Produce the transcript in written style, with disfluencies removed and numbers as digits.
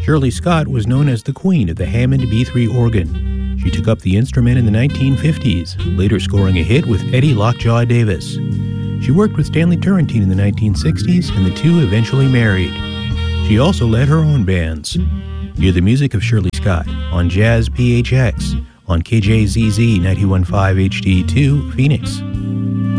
Shirley Scott was known as the queen of the Hammond B3 organ. She took up the instrument in the 1950s, later scoring a hit with Eddie Lockjaw Davis. She worked with Stanley Turrentine in the 1960s, and the two eventually married. She also led her own bands. Hear the music of Shirley Scott on Jazz PHX on KJZZ 91.5 HD2, Phoenix.